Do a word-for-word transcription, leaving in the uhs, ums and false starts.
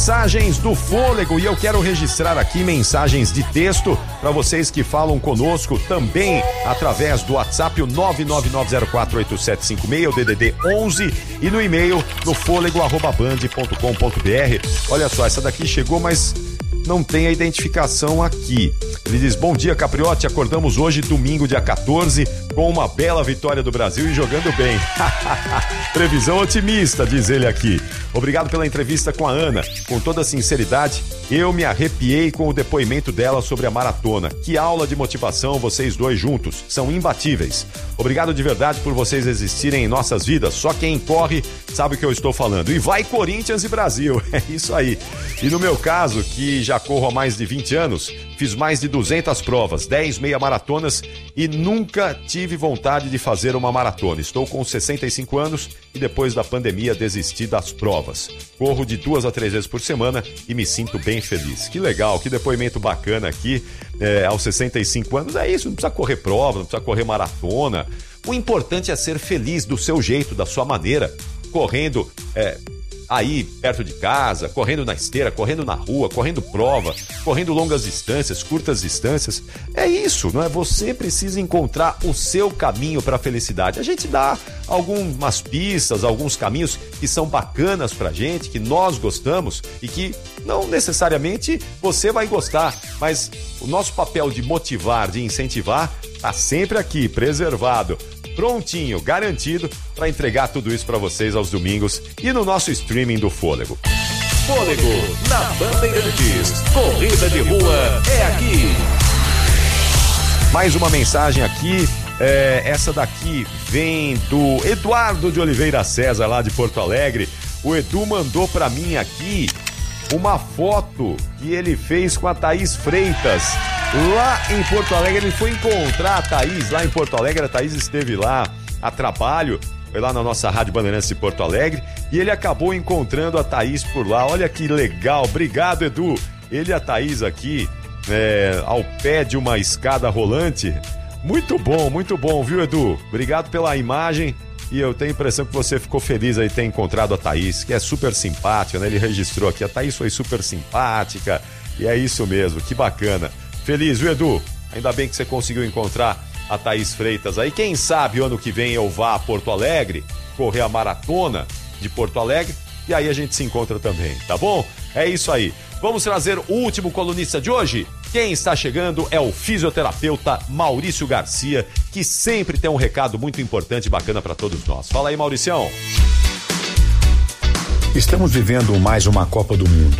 mensagens do Fôlego e eu quero registrar aqui mensagens de texto para vocês que falam conosco também através do WhatsApp, o nove nove nove zero quatro oito sete cinco seis, o D D D onze, e no e-mail no fôlego arroba band ponto com ponto b r. Olha só, essa daqui chegou, mas não tem a identificação aqui. Ele diz: bom dia, Capriotti, acordamos hoje, domingo, dia quatorze, com uma bela vitória do Brasil e jogando bem. Previsão otimista, diz ele aqui. Obrigado pela entrevista com a Ana. Com toda sinceridade, eu me arrepiei com o depoimento dela sobre a maratona. Que aula de motivação, vocês dois juntos. São imbatíveis. Obrigado de verdade por vocês existirem em nossas vidas. Só quem corre sabe o que eu estou falando. E vai Corinthians e Brasil. É isso aí. E no meu caso, que já corro há mais de vinte anos, fiz mais de duzentas provas, dez meia maratonas e nunca tive vontade de fazer uma maratona. Estou com sessenta e cinco anos e depois da pandemia desisti das provas. Corro de duas a três vezes por semana e me sinto bem feliz. Que legal, que depoimento bacana aqui. É, aos sessenta e cinco anos é isso, não precisa correr prova, não precisa correr maratona. O importante é ser feliz do seu jeito, da sua maneira, correndo é, aí perto de casa, correndo na esteira, correndo na rua, correndo prova, correndo longas distâncias, curtas distâncias. É isso, não é? Você precisa encontrar o seu caminho para a felicidade. A gente dá algumas pistas, alguns caminhos que são bacanas pra gente, que nós gostamos e que não necessariamente você vai gostar, mas o nosso papel de motivar, de incentivar, tá sempre aqui, preservado, prontinho, garantido para entregar tudo isso para vocês aos domingos e no nosso streaming do Fôlego. Fôlego na Bandeirantes. Corrida de rua é aqui. Mais uma mensagem aqui, é, essa daqui vem do Eduardo de Oliveira César, lá de Porto Alegre. O Edu mandou para mim aqui uma foto que ele fez com a Thaís Freitas. Lá em Porto Alegre, ele foi encontrar a Thaís lá em Porto Alegre. A Thaís esteve lá a trabalho, foi lá na nossa Rádio Bandeirantes de Porto Alegre, e ele acabou encontrando a Thaís por lá. Olha que legal, obrigado, Edu. Ele e a Thaís aqui, é, ao pé de uma escada rolante. Muito bom, muito bom, viu, Edu? Obrigado pela imagem. E eu tenho a impressão que você ficou feliz aí de ter encontrado a Thaís, que é super simpática, né? Ele registrou aqui, a Thaís foi super simpática, e é isso mesmo, que bacana. Feliz, viu, Edu? Ainda bem que você conseguiu encontrar a Thaís Freitas aí. Quem sabe o ano que vem eu vá a Porto Alegre, correr a maratona de Porto Alegre, e aí a gente se encontra também, tá bom? É isso aí. Vamos trazer o último colunista de hoje? Quem está chegando é o fisioterapeuta Maurício Garcia, que sempre tem um recado muito importante e bacana para todos nós. Fala aí, Mauricião. Estamos vivendo mais uma Copa do Mundo.